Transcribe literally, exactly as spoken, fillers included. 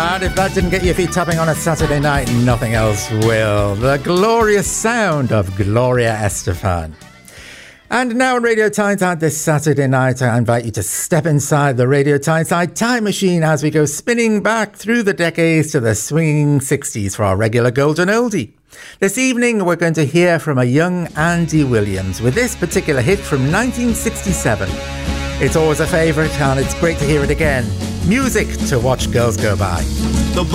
And if that didn't get your feet tapping on a Saturday night, nothing else will. The glorious sound of Gloria Estefan. And now on Radio Tyneside this Saturday night, I invite you to step inside the Radio Tyneside time machine as we go spinning back through the decades to the swinging sixties for our regular Golden Oldie. This evening, we're going to hear from a young Andy Williams with this particular hit from nineteen sixty-seven. It's always a favourite, and it's great to hear it again. Music to watch girls go by. The